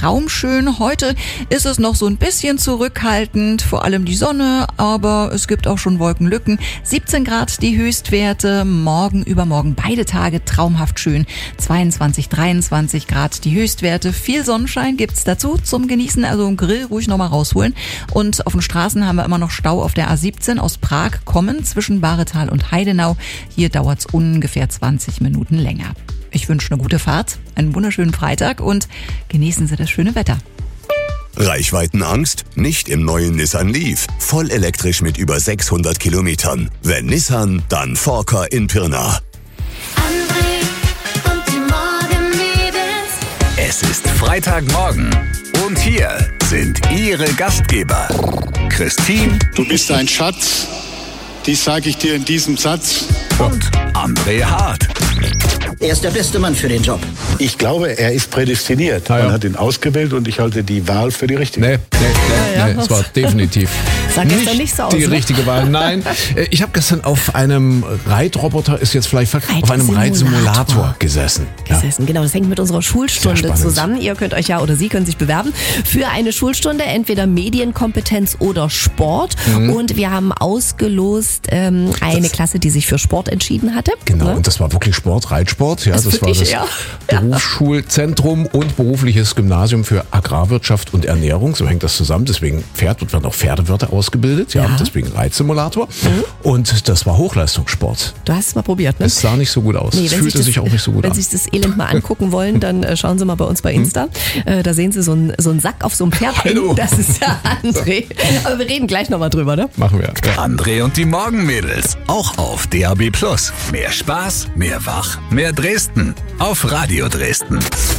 traumschön. Heute ist es noch so ein bisschen zurückhaltend, vor allem die Sonne, aber es gibt auch schon Wolkenlücken. 17 Grad die Höchstwerte, morgen, übermorgen beide Tage traumhaft schön. 22, 23 Grad die Höchstwerte. Viel Sonnenschein gibt's dazu zum Genießen, also im Grill ruhig nochmal rausholen. Und auf den Straßen haben wir immer noch Stau auf der A17 aus Prag kommen zwischen Bahretal und Heidenau. Hier dauert's ungefähr 20 Minuten länger. Ich wünsche eine gute Fahrt, einen wunderschönen Freitag und genießen Sie das schöne Wetter. Reichweitenangst? Nicht im neuen Nissan Leaf. Voll elektrisch mit über 600 Kilometern. Wenn Nissan, dann Forker in Pirna. André und die Morgenmädels. Es ist Freitagmorgen und hier sind Ihre Gastgeber. Christine Du bist ein Schatz, dies sage ich dir in diesem Satz. und André Hart. Er ist der beste Mann für den Job. Ich glaube, er ist prädestiniert. Ah, ja. Man hat ihn ausgewählt und ich halte die Wahl für die richtige. Nee, es war definitiv Sah gestern nicht so aus, die ne? richtige Wahl. Nein, ich habe gestern auf einem Reitroboter, ist jetzt vielleicht auf einem Reitsimulator gesessen. Ja. Genau, das hängt mit unserer Schulstunde Sehr spannend. zusammen. Ihr könnt euch oder Sie können sich bewerben für eine Schulstunde, entweder Medienkompetenz oder Sport. Und wir haben ausgelost eine Klasse, die sich für Sport entschieden hatte. Genau, Ne? und das war wirklich Sport, Reitsport. Ja, das war wirklich, das ja. Berufsschulzentrum und berufliches Gymnasium für Agrarwirtschaft und Ernährung. So hängt das zusammen. Deswegen werden auch Pferdewirte ausgebildet. Ja, deswegen Reitsimulator. Und das war Hochleistungssport. Du hast es mal probiert, ne? Es sah nicht so gut aus. Es fühlte sich auch nicht so gut wenn an. Sie sich das Elend mal angucken wollen, dann schauen Sie mal bei uns bei Insta. Da sehen Sie so einen Sack auf so einem Pferd. Hallo. Das ist der André. Aber wir reden gleich nochmal drüber, ne? Machen wir. Ja. André und die Morgenmädels. Auch auf DAB+. Mehr Spaß, mehr Wach, mehr Dresden. Auf Radio Dresden.